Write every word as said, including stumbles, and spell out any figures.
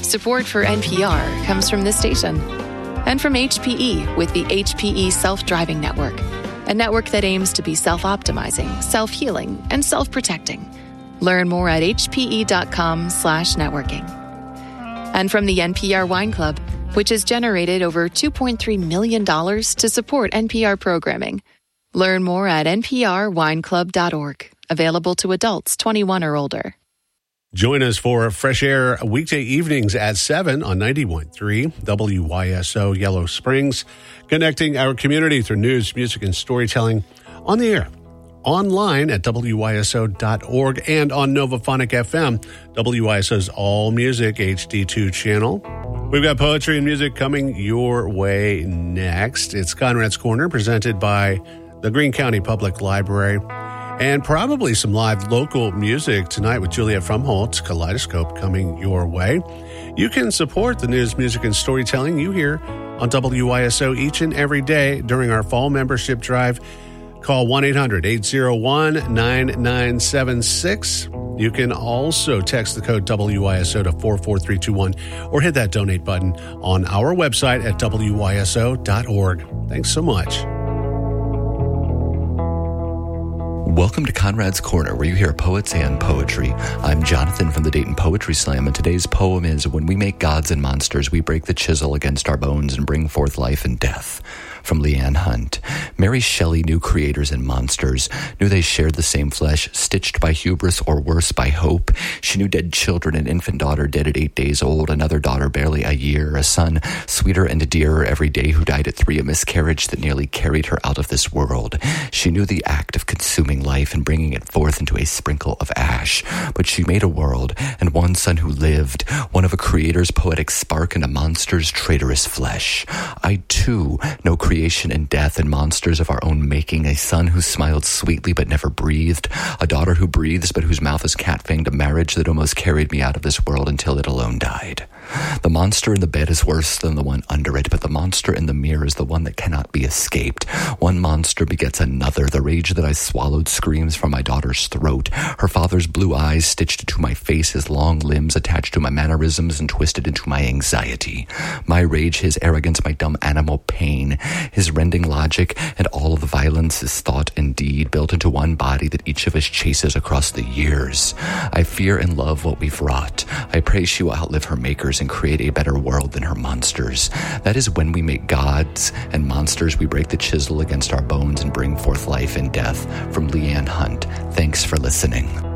Support for N P R comes from this station and from H P E with the H P E Self-Driving Network, a network that aims to be self-optimizing, self-healing, and self-protecting. Learn more at hpe.com slash networking. And from the N P R Wine Club, which has generated over two point three million dollars to support N P R programming. Learn more at n p r wine club dot org. Available to adults twenty-one or older. Join us for Fresh Air weekday evenings at seven on ninety-one point three W Y S O Yellow Springs, connecting our community through news, music, and storytelling on the air, online at w y s o dot org, and on Novaphonic F M, W Y S O's All Music H D two channel. We've got poetry and music coming your way next. It's Conrad's Corner, presented by the Greene County Public Library. And probably some live local music tonight with Juliet Frumholtz, Kaleidoscope, coming your way. You can support the news, music, and storytelling you hear on W Y S O each and every day during our fall membership drive. Call one eight hundred eight oh one nine nine seven six. You can also text the code W Y S O to four four three two one or hit that donate button on our website at w y s o dot org. Thanks so much. Welcome to Conrad's Corner, where you hear poets and poetry. I'm Jonathan from the Dayton Poetry Slam, and today's poem is When We Make Gods and Monsters, We Break the Chisel Against Our Bones and Bring Forth Life and Death. From Leanne Hunt. Mary Shelley knew creators and monsters, knew they shared the same flesh, stitched by hubris or worse by hope. She knew dead children, an infant daughter dead at eight days old, another daughter barely a year, a son sweeter and dearer every day who died at three, a miscarriage that nearly carried her out of this world. She knew the act of consuming life and bringing it forth into a sprinkle of ash. But she made a world, and one son who lived, one of a creator's poetic spark and a monster's traitorous flesh. I, too, know creation and death and monsters of our own making, a son who smiled sweetly but never breathed, a daughter who breathes but whose mouth is cat-fanged, a marriage that almost carried me out of this world until it alone died. The monster in the bed is worse than the one under it, but the monster in the mirror is the one that cannot be escaped. One monster begets another. The rage that I swallowed screams from my daughter's throat. Her father's blue eyes stitched into my face, his long limbs attached to my mannerisms and twisted into my anxiety. My rage, his arrogance, my dumb animal pain, his rending logic, and all of the violence is thought and deed built into one body that each of us chases across the years. I fear and love what we've wrought. I pray she will outlive her makers and create a better world than her monsters. That is when we make gods and monsters, we break the chisel against our bones and bring forth life and death. From Leanne Hunt. Thanks for listening.